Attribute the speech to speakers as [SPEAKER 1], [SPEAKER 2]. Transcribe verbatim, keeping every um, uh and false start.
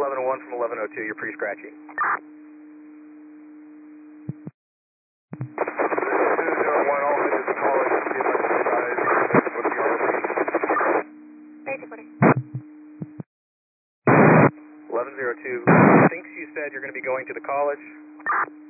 [SPEAKER 1] eleven oh one from eleven oh two, you're pretty scratchy. eleven oh two thinks you said you're going to be going to the college.